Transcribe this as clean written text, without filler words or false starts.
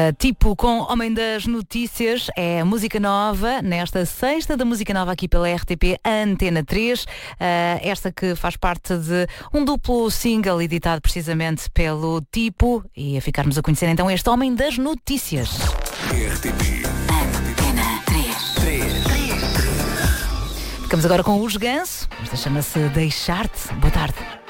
Tipo com Homem das Notícias, é música nova, nesta sexta da música nova aqui pela RTP Antena 3, esta que faz parte de um duplo single editado precisamente pelo Tipo, e a ficarmos a conhecer então este Homem das Notícias. RTP Antena 3. Ficamos agora com os Ganso, esta chama-se Deixar-te. Boa tarde.